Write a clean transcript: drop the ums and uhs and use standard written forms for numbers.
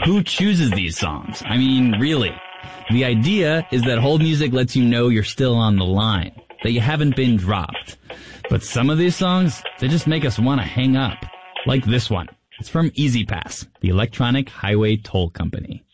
Who chooses these songs? I mean, really. The idea is that hold music lets you know you're still on the line, that you haven't been dropped. But some of these songs, they just make us want to hang up. Like this one. It's from E-ZPass, the Electronic Highway Toll Company.